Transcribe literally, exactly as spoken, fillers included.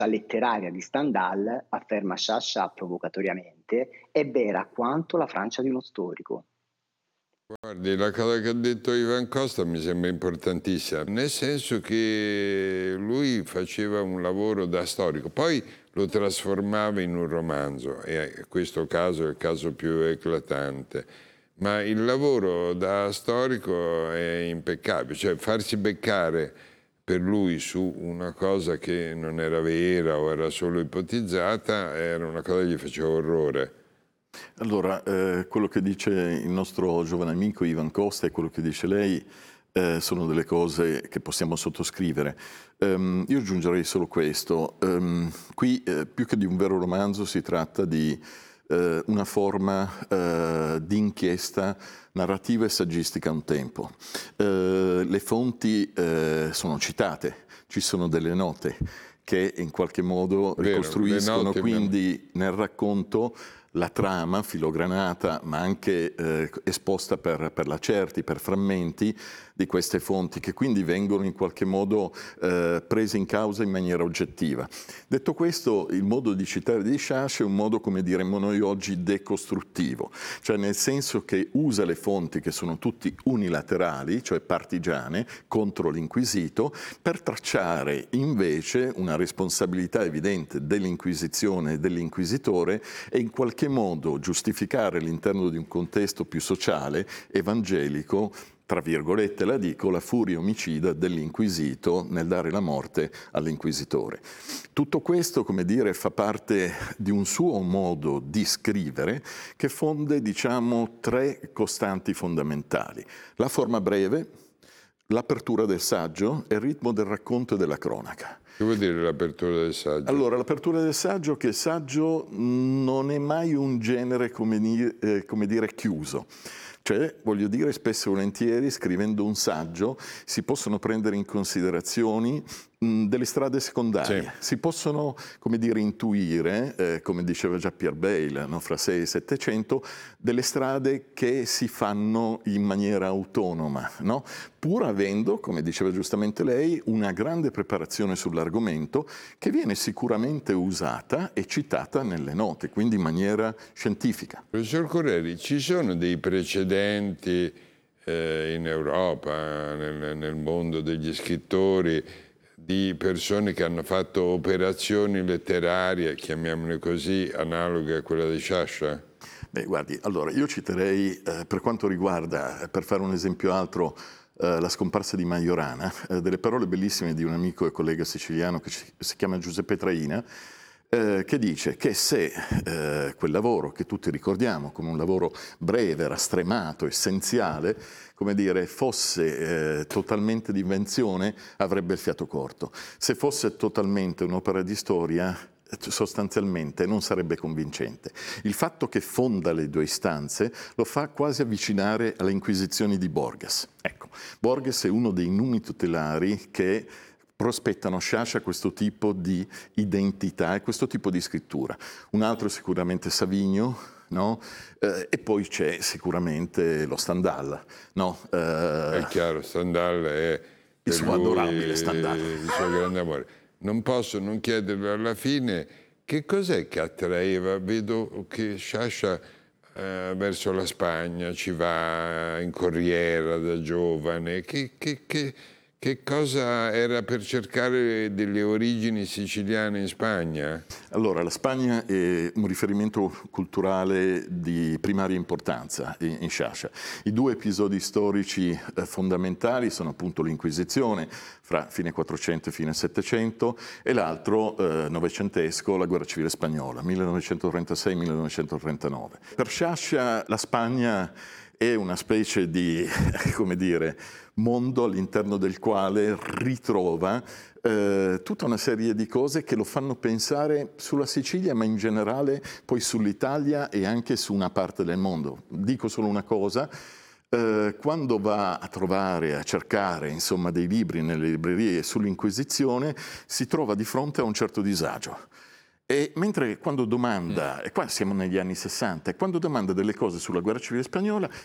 letteraria di Stendhal, afferma Sciascia provocatoriamente, è vera quanto la Francia di uno storico. Guardi, la cosa che ha detto Ivan Costa mi sembra importantissima, nel senso che lui faceva un lavoro da storico, poi lo trasformava in un romanzo, e questo caso è il caso più eclatante, ma il lavoro da storico è impeccabile, cioè farsi beccare per lui su una cosa che non era vera o era solo ipotizzata era una cosa che gli faceva orrore. Allora, eh, quello che dice il nostro giovane amico Ivan Costa e quello che dice lei eh, sono delle cose che possiamo sottoscrivere. Um, io aggiungerei solo questo. Um, qui, eh, più che di un vero romanzo, si tratta di eh, una forma eh, di inchiesta narrativa e saggistica a un tempo. Eh, le fonti eh, sono citate, ci sono delle note che in qualche modo Vero, ricostruiscono quindi nel racconto la trama filogranata, ma anche eh, esposta per, per lacerti, per frammenti di queste fonti, che quindi vengono in qualche modo eh, prese in causa in maniera oggettiva. Detto questo, il modo di citare di Sciascia è un modo, come diremmo noi oggi, decostruttivo, cioè nel senso che usa le fonti che sono tutti unilaterali, cioè partigiane, contro l'inquisito, per tracciare invece una responsabilità evidente dell'Inquisizione e dell'inquisitore e in qualche modo giustificare all'interno di un contesto più sociale, evangelico, tra virgolette la dico, la furia omicida dell'inquisito nel dare la morte all'inquisitore. Tutto questo, come dire, fa parte di un suo modo di scrivere che fonde, diciamo, tre costanti fondamentali. La forma breve, l'apertura del saggio e il ritmo del racconto e della cronaca. Che vuol dire l'apertura del saggio? Allora, l'apertura del saggio, che il saggio non è mai un genere, come dire, eh, come dire chiuso. Cioè, voglio dire, spesso e volentieri, scrivendo un saggio, si possono prendere in considerazioni mh, delle strade secondarie. Sì. Si possono, come dire, intuire, eh, come diceva già Pierre Bayle, no, fra sei e settecento, delle strade che si fanno in maniera autonoma, no? Pur avendo, come diceva giustamente lei, una grande preparazione sull'argomento che viene sicuramente usata e citata nelle note, quindi in maniera scientifica. Professor Correri, ci sono dei precedenti eh, in Europa, nel, nel mondo degli scrittori, di persone che hanno fatto operazioni letterarie, chiamiamole così, analoghe a quella di Sciascia? Beh, guardi, allora io citerei, eh, per quanto riguarda, per fare un esempio altro, eh, la scomparsa di Majorana, eh, delle parole bellissime di un amico e collega siciliano che si, si chiama Giuseppe Traina, eh, che dice che se eh, quel lavoro, che tutti ricordiamo come un lavoro breve, rastremato, essenziale, come dire, fosse eh, totalmente di invenzione, avrebbe il fiato corto. Se fosse totalmente un'opera di storia, sostanzialmente non sarebbe convincente. Il fatto che fonda le due istanze lo fa quasi avvicinare alle inquisizioni di Borges. Ecco, Borges è uno dei numi tutelari che prospettano Sciascia questo tipo di identità e questo tipo di scrittura. Un altro è sicuramente Savigno, no? Eh, e poi c'è sicuramente lo Stendhal, no? Eh, È chiaro, Stendhal è il suo adorabile Stendhal. Il suo grande amore. Non posso non chiederle alla fine che cos'è che attraeva. Vedo che Sciascia eh, verso la Spagna ci va in corriera da giovane. Che, che, che, che cosa era per cercare delle origini siciliane in Spagna? Allora, la Spagna è un riferimento culturale di primaria importanza in, in Sciascia. I due episodi storici eh, fondamentali sono appunto l'Inquisizione fra fine quattrocento e fine settecento e l'altro eh, novecentesco, la guerra civile spagnola, millenovecentotrentasei millenovecentotrentanove. Per Sciascia la Spagna è una specie di, come dire, mondo all'interno del quale ritrova eh, tutta una serie di cose che lo fanno pensare sulla Sicilia, ma in generale poi sull'Italia e anche su una parte del mondo. Dico solo una cosa. Eh, quando va a trovare, a cercare insomma, dei libri nelle librerie sull'Inquisizione, si trova di fronte a un certo disagio. E mentre quando domanda, e qua siamo negli anni sessanta, e quando domanda delle cose sulla guerra civile spagnola,